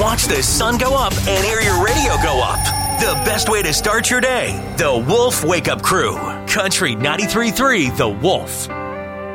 watch the sun go up and hear your radio go up. The best way to start your day. The Wolf Wake Up Crew. Country 93.3 The Wolf.